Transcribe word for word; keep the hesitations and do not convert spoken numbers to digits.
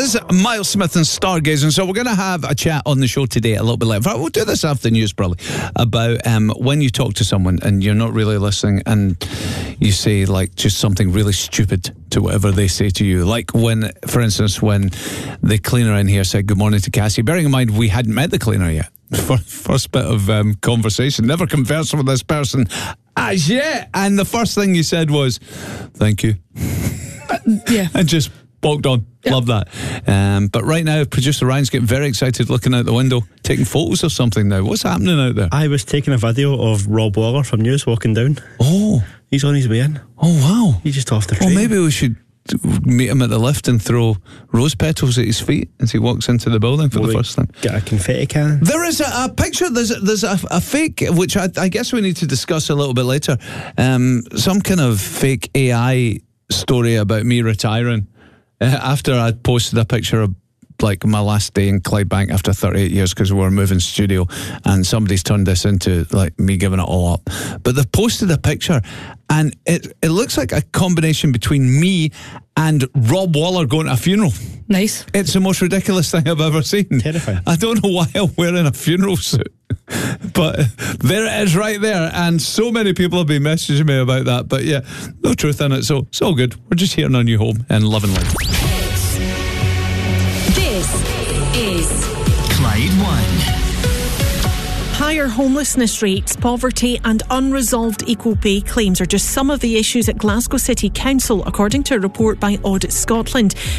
is Miles Smith and Stargazing. So we're going to have a chat on the show today a little bit later. We'll do this after the news probably, about um, when you talk to someone and you're not really listening and you say like just something really stupid to whatever they say to you. Like when, for instance, when the cleaner in here said good morning to Cassie, bearing in mind we hadn't met the cleaner yet. First bit of um, conversation, never conversed with this person as yet, and the first thing you said was thank you. Uh, yeah. And just walked on. Yep. Love that. Um, but right now, producer Ryan's getting very excited looking out the window, taking photos of something now. What's happening out there? I was taking a video of Rob Waller from News walking down. Oh. He's on his way in. Oh, wow. He's just off the train. Well, maybe we should meet him at the lift and throw rose petals at his feet as he walks into the building for Will the first time. Get a confetti cannon. There is a, a picture, there's a, there's a, a fake, which I, I guess we need to discuss a little bit later. Um, some kind of fake A I story about me retiring. Uh, after I'd posted a picture of like my last day in Clydebank after thirty-eight years because we were moving studio, and somebody's turned this into like me giving it all up. But they've posted a picture and it it looks like a combination between me and Rob Waller going to a funeral. Nice. It's the most ridiculous thing I've ever seen. Terrifying. I don't know why I'm wearing a funeral suit, but there it is right there, and so many people have been messaging me about that. But yeah, no truth in it, so it's all good. We're just here in our new home in Loving Life. This is Clyde One. Higher homelessness rates, poverty and unresolved equal pay claims are just some of the issues at Glasgow City Council, according to a report by Audit Scotland.